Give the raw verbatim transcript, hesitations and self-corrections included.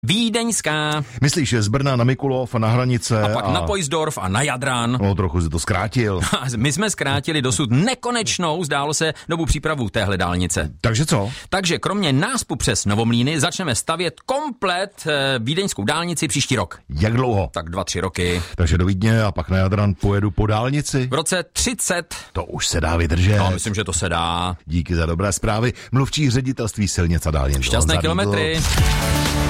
Vídeňská. Myslíš, z Brna na Mikulov a na hranice. A pak a... na Pojsdorf a na Jadran. No, trochu si to zkrátil. My jsme zkrátili dosud nekonečnou, zdálo se, dobu přípravu téhle dálnice. Takže co? Takže kromě náspu přes Novomlýny začneme stavět komplet e, vídeňskou dálnici příští rok. Jak dlouho? Tak dva, tři roky. Takže do Vídně a pak na Jadran pojedu po dálnici? V roce třicet. To už se dá vydržet. No, myslím, že to se dá. Díky za dobré zprávy. Mluvčí ředitelství silnic a dálnic. Šťastné kilometry.